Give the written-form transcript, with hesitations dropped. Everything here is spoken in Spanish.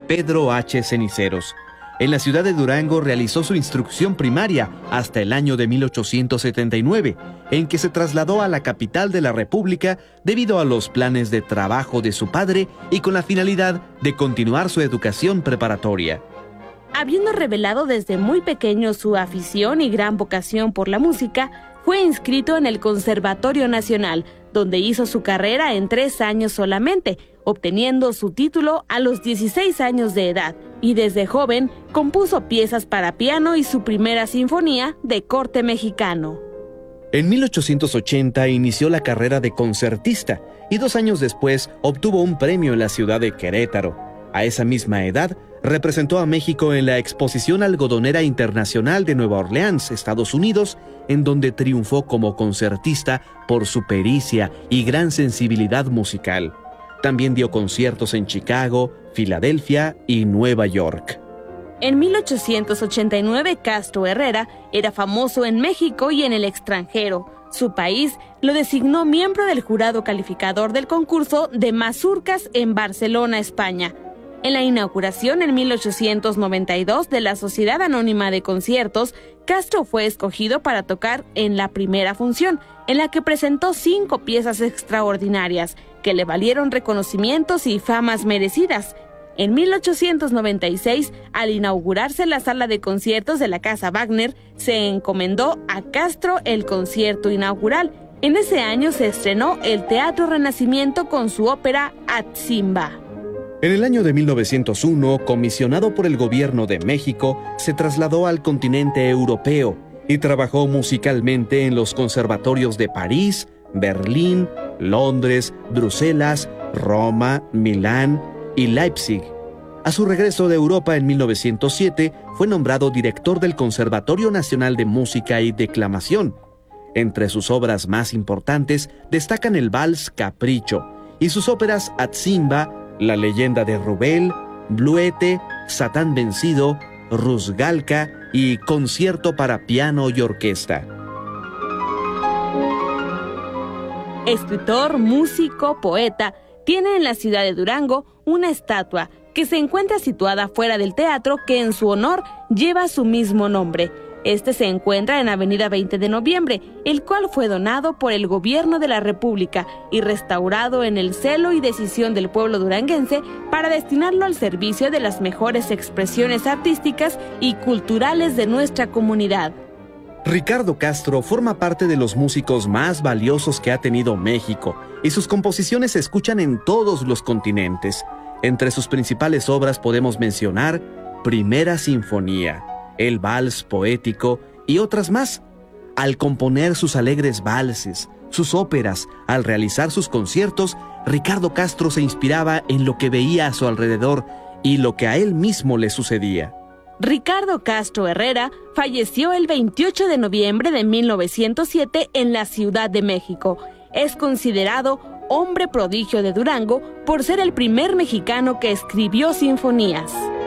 Pedro H. Ceniceros. En la ciudad de Durango realizó su instrucción primaria hasta el año de 1879, en que se trasladó a la capital de la República debido a los planes de trabajo de su padre y con la finalidad de continuar su educación preparatoria. Habiendo revelado desde muy pequeño su afición y gran vocación por la música, fue inscrito en el Conservatorio Nacional, donde hizo su carrera en 3 años solamente, obteniendo su título a los 16 años de edad, y desde joven compuso piezas para piano y su primera sinfonía de corte mexicano. En 1880 inició la carrera de concertista y 2 años después obtuvo un premio en la ciudad de Querétaro. A esa misma edad, representó a México en la Exposición Algodonera Internacional de Nueva Orleans, Estados Unidos, en donde triunfó como concertista por su pericia y gran sensibilidad musical. También dio conciertos en Chicago, Filadelfia y Nueva York. En 1889, Castro Herrera era famoso en México y en el extranjero. Su país lo designó miembro del jurado calificador del concurso de mazurcas en Barcelona, España. En la inauguración en 1892 de la Sociedad Anónima de Conciertos, Castro fue escogido para tocar en la primera función, en la que presentó 5 piezas extraordinarias, que le valieron reconocimientos y famas merecidas. En 1896, al inaugurarse la sala de conciertos de la Casa Wagner, se encomendó a Castro el concierto inaugural. En ese año se estrenó el Teatro Renacimiento con su ópera Atzimba. En el año de 1901, comisionado por el gobierno de México, se trasladó al continente europeo y trabajó musicalmente en los conservatorios de París, Berlín, Londres, Bruselas, Roma, Milán y Leipzig. A su regreso de Europa en 1907, fue nombrado director del Conservatorio Nacional de Música y Declamación. Entre sus obras más importantes destacan el Vals Capricho y sus óperas Atzimba, La leyenda de Rubel, Bluete, Satán vencido, Rusgalka y Concierto para piano y orquesta. Escritor, músico, poeta, tiene en la ciudad de Durango una estatua que se encuentra situada fuera del teatro que en su honor lleva su mismo nombre. Este se encuentra en Avenida 20 de Noviembre, el cual fue donado por el gobierno de la República y restaurado en el celo y decisión del pueblo duranguense para destinarlo al servicio de las mejores expresiones artísticas y culturales de nuestra comunidad. Ricardo Castro forma parte de los músicos más valiosos que ha tenido México y sus composiciones se escuchan en todos los continentes. Entre sus principales obras podemos mencionar Primera Sinfonía, el Vals Poético y otras más. Al componer sus alegres valses, sus óperas, al realizar sus conciertos, Ricardo Castro se inspiraba en lo que veía a su alrededor y lo que a él mismo le sucedía. Ricardo Castro Herrera falleció el 28 de noviembre de 1907 en la Ciudad de México. Es considerado hombre prodigio de Durango por ser el primer mexicano que escribió sinfonías.